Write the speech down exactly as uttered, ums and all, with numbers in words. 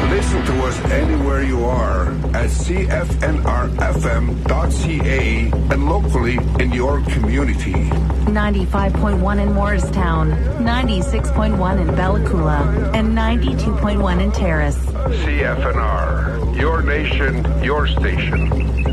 Listen to us anywhere you are at C F N R F M dot C A and locally in your community. ninety-five point one in Morristown, ninety-six point one in Bella Coola, and ninety-two point one in Terrace. C F N R, your nation, your station.